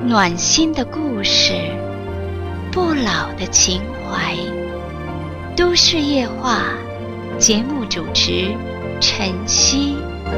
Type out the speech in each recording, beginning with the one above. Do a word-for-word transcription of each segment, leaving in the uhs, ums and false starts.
暖心的故事，不老的情怀。都市夜话，节目主持晨曦。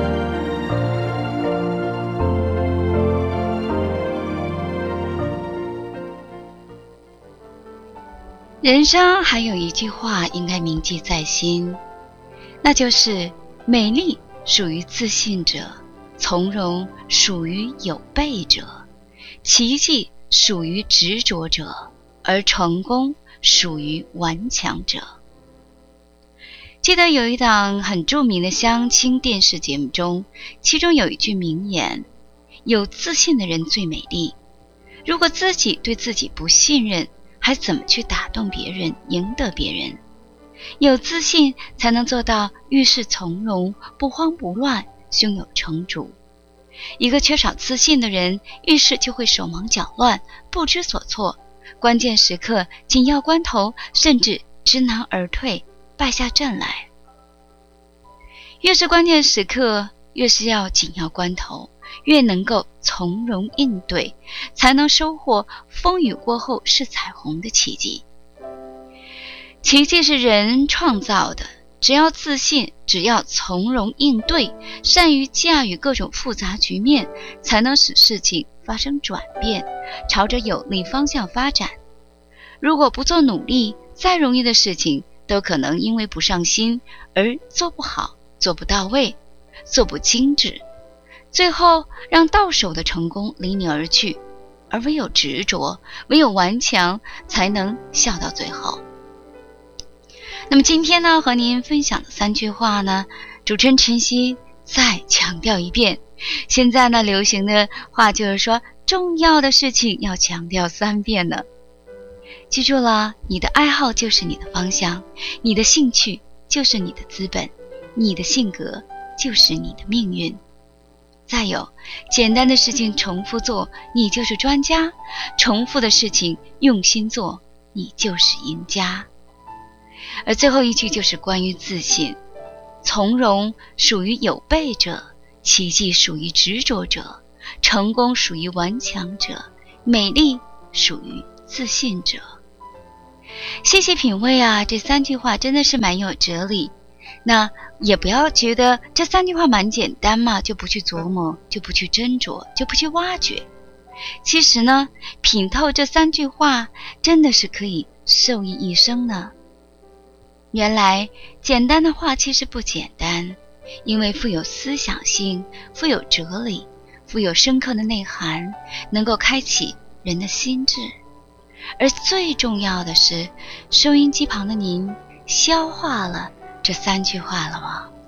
人生还有一句话应该铭记在心，那就是美丽属于自信者，从容属于有备者，奇迹属于执着者，而成功属于顽强者。记得有一档很著名的相亲电视节目中，其中有一句名言：有自信的人最美丽。如果自己对自己不信任，还怎么去打动别人，赢得别人？有自信才能做到遇事从容，不慌不乱，胸有成竹。一个缺少自信的人，遇事就会手忙脚乱，不知所措，关键时刻紧要关头甚至知难而退，败下阵来。越是关键时刻，越是要紧要关头，越能够从容应对，才能收获风雨过后是彩虹的奇迹。奇迹是人创造的，只要自信，只要从容应对，善于驾驭各种复杂局面，才能使事情发生转变，朝着有利方向发展。如果不做努力，再容易的事情都可能因为不上心而做不好，做不到位，做不精致，最后让到手的成功离你而去。而唯有执着，唯有顽强，才能笑到最后。那么今天呢，和您分享的三句话呢，主持人晨曦再强调一遍。现在呢，流行的话就是说，重要的事情要强调三遍呢。记住了，你的爱好就是你的方向，你的兴趣就是你的资本，你的性格就是你的命运。再有，简单的事情重复做，你就是专家；重复的事情用心做，你就是赢家。而最后一句就是关于自信，从容属于有备者，奇迹属于执着者，成功属于顽强者，美丽属于自信者。细细品味啊，这三句话真的是蛮有哲理。那也不要觉得这三句话蛮简单嘛，就不去琢磨，就不去斟酌，就不去挖掘。其实呢，品透这三句话真的是可以受益一生呢。原来简单的话其实不简单，因为富有思想性，富有哲理，富有深刻的内涵，能够开启人的心智。而最重要的是，收音机旁的您消化了这三句话了吗？